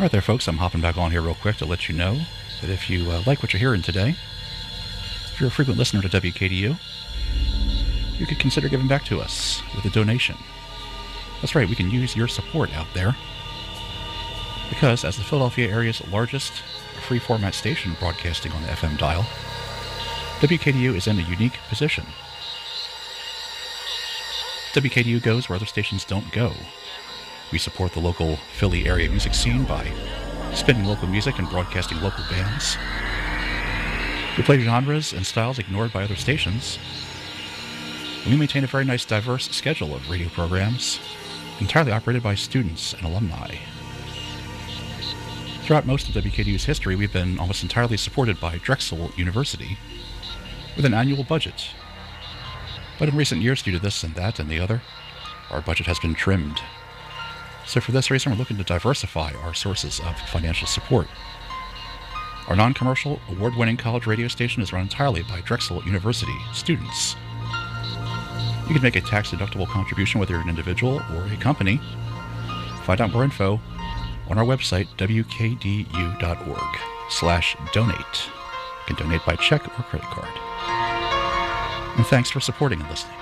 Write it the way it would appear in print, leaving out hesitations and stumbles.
Right there, folks, I'm hopping back on here real quick to let you know that if you like what you're hearing today, if you're a frequent listener to WKDU, you could consider giving back to us with a donation. That's right, we can use your support out there. Because as the Philadelphia area's largest free-format station broadcasting on the FM dial, WKDU is in a unique position. WKDU goes where other stations don't go. We support the local Philly area music scene by spinning local music and broadcasting local bands. We play genres and styles ignored by other stations. And we maintain a very nice diverse schedule of radio programs, entirely operated by students and alumni. Throughout most of WKDU's history, we've been almost entirely supported by Drexel University with an annual budget. But in recent years, due to this and that and the other, our budget has been trimmed. So for this reason, we're looking to diversify our sources of financial support. Our non-commercial, award-winning college radio station is run entirely by Drexel University students. You can make a tax-deductible contribution whether you're an individual or a company. Find out more info on our website, wkdu.org/donate. You can donate by check or credit card. And thanks for supporting and listening.